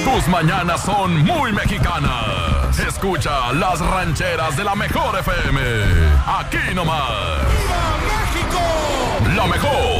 Tus mañanas son muy mexicanas. Escucha las rancheras de la mejor FM. Aquí nomás. ¡Viva México! La mejor.